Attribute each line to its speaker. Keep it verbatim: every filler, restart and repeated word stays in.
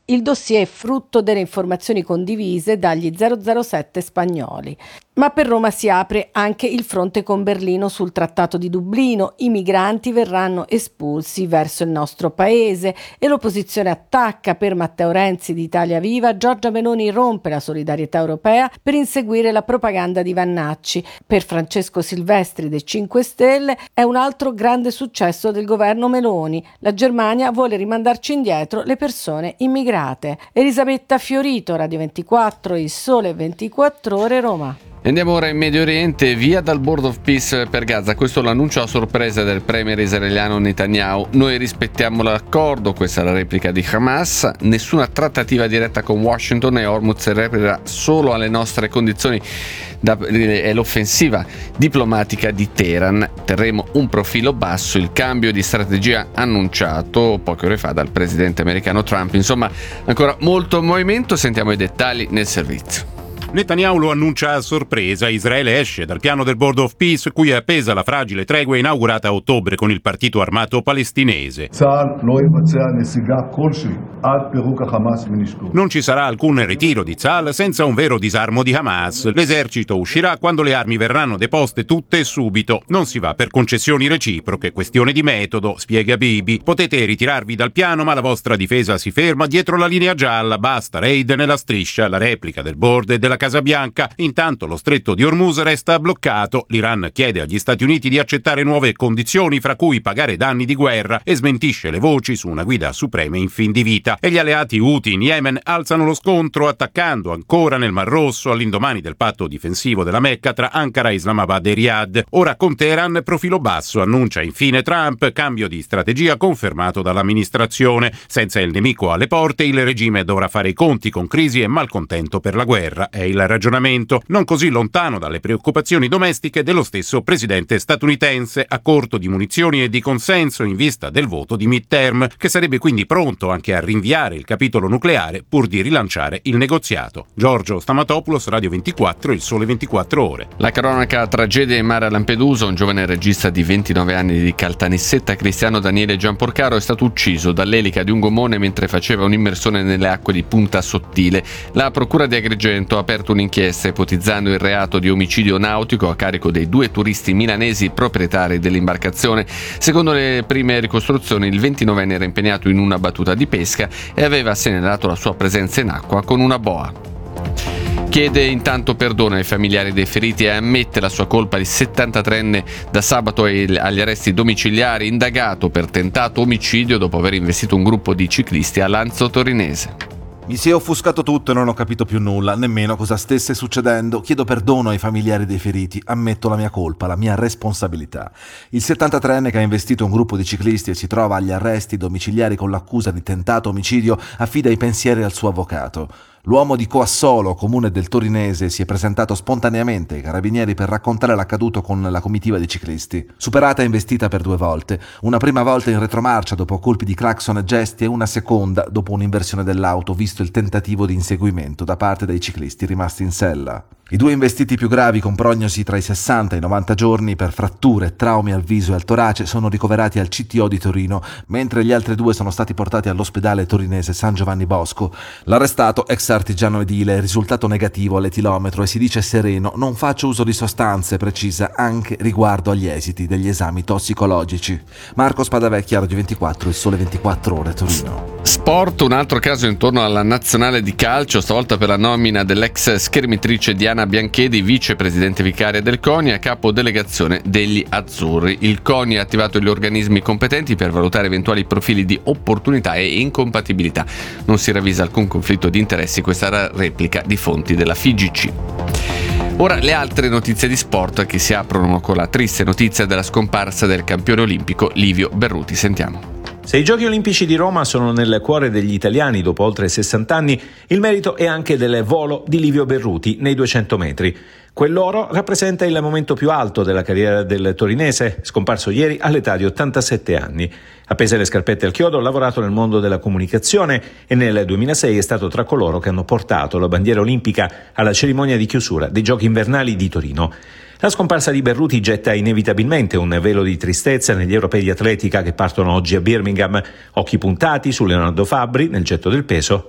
Speaker 1: Il dossier è frutto delle informazioni condivise dagli zero zero sette spagnoli. Ma per Roma si apre anche il fronte con Berlino sul Trattato di Dublino. I migranti verranno espulsi verso il nostro paese e l'opposizione attacca. Per Matteo Renzi di Italia Viva, Giorgia Meloni rompe la solidarietà europea per inseguire la propaganda di Vannacci. Per Francesco Silvestri dei cinque Stelle è un altro grande successo del governo Meloni. La Germania vuole rimandarci indietro le persone immigrate. Elisabetta Fiorito, Radio ventiquattro, Il Sole ventiquattro Ore, Roma.
Speaker 2: Andiamo ora in Medio Oriente, via dal Board of Peace per Gaza. Questo l'annuncio a sorpresa del premier israeliano Netanyahu. Noi rispettiamo l'accordo, questa è la replica di Hamas. Nessuna trattativa diretta con Washington e Hormuz replica solo alle nostre condizioni. Da, è l'offensiva diplomatica di Teheran. Terremo un profilo basso, il cambio di strategia annunciato poche ore fa dal presidente americano Trump. Insomma, ancora molto movimento, sentiamo i dettagli nel servizio.
Speaker 3: Netanyahu lo annuncia a sorpresa. Israele esce dal piano del Board of Peace, cui è appesa la fragile tregua inaugurata a ottobre con il partito armato palestinese. Non ci sarà alcun ritiro di Tzal senza un vero disarmo di Hamas. L'esercito uscirà quando le armi verranno deposte tutte e subito. Non si va per concessioni reciproche, questione di metodo, spiega Bibi. Potete ritirarvi dal piano, ma la vostra difesa si ferma dietro la linea gialla. Basta raid nella striscia, la replica del board e della Casa Bianca. Intanto lo stretto di Hormuz resta bloccato. L'Iran chiede agli Stati Uniti di accettare nuove condizioni, fra cui pagare danni di guerra, e smentisce le voci su una guida suprema in fin di vita. E gli alleati Houthi in Yemen alzano lo scontro, attaccando ancora nel Mar Rosso all'indomani del patto difensivo della Mecca tra Ankara, Islamabad e Riyadh. Ora con Teheran profilo basso, annuncia infine Trump, cambio di strategia confermato dall'amministrazione. Senza il nemico alle porte, il regime dovrà fare i conti con crisi e malcontento per la guerra. È il ragionamento, non così lontano dalle preoccupazioni domestiche dello stesso presidente statunitense, a corto di munizioni e di consenso in vista del voto di midterm, che sarebbe quindi pronto anche a rinviare il capitolo nucleare pur di rilanciare il negoziato. Giorgio Stamatopoulos, Radio ventiquattro, Il Sole ventiquattro Ore.
Speaker 2: La cronaca tragedia in mare a Lampedusa. Un giovane regista di ventinove anni di Caltanissetta, Cristiano Daniele Gianporcaro, è stato ucciso dall'elica di un gomone mentre faceva un'immersione nelle acque di Punta Sottile. La procura di Agrigento ha aperto un'inchiesta ipotizzando il reato di omicidio nautico a carico dei due turisti milanesi proprietari dell'imbarcazione. Secondo le prime ricostruzioni, il ventinovenne era impegnato in una battuta di pesca e aveva segnalato la sua presenza in acqua con una boa. Chiede intanto perdono ai familiari dei feriti e ammette la sua colpa. Il settantatreenne da sabato è agli arresti domiciliari, indagato per tentato omicidio dopo aver investito un gruppo di ciclisti a Lanzo Torinese.
Speaker 4: Mi si è offuscato tutto e non ho capito più nulla, nemmeno cosa stesse succedendo. Chiedo perdono ai familiari dei feriti, ammetto la mia colpa, la mia responsabilità. Il settantatreenne che ha investito un gruppo di ciclisti e si trova agli arresti domiciliari con l'accusa di tentato omicidio affida i pensieri al suo avvocato. L'uomo di Coassolo, comune del Torinese, si è presentato spontaneamente ai carabinieri per raccontare l'accaduto con la comitiva di ciclisti. Superata e investita per due volte, una prima volta in retromarcia dopo colpi di clacson e gesti e una seconda dopo un'inversione dell'auto, visto il tentativo di inseguimento da parte dei ciclisti rimasti in sella. I due investiti più gravi, con prognosi tra i sessanta e i novanta giorni per fratture e traumi al viso e al torace, sono ricoverati al C T O di Torino, mentre gli altri due sono stati portati all'ospedale torinese San Giovanni Bosco. L'arrestato, ex artigiano edile, è risultato negativo all'etilometro e si dice sereno. Non faccio uso di sostanze, precisa anche riguardo agli esiti degli esami tossicologici. Marco Spadavecchia, Radio ventiquattro, Il Sole ventiquattro Ore, Torino.
Speaker 2: Sport, un altro caso intorno alla nazionale di calcio, stavolta per la nomina dell'ex schermitrice Diana Bianchedi, vicepresidente vicaria del CONI, a capo delegazione degli Azzurri. Il CONI ha attivato gli organismi competenti per valutare eventuali profili di opportunità e incompatibilità. Non si ravvisa alcun conflitto di interessi, questa è la replica di fonti della F I G C. Ora le altre notizie di sport, che si aprono con la triste notizia della scomparsa del campione olimpico Livio Berruti. Sentiamo.
Speaker 5: Se i Giochi Olimpici di Roma sono nel cuore degli italiani dopo oltre sessanta anni, il merito è anche del volo di Livio Berruti nei duecento metri. Quell'oro rappresenta il momento più alto della carriera del torinese, scomparso ieri all'età di ottantasette anni. Appese le scarpette al chiodo, ha lavorato nel mondo della comunicazione e nel duemilasei è stato tra coloro che hanno portato la bandiera olimpica alla cerimonia di chiusura dei Giochi invernali di Torino. La scomparsa di Berruti getta inevitabilmente un velo di tristezza negli europei di atletica che partono oggi a Birmingham, occhi puntati su Leonardo Fabbri nel getto del peso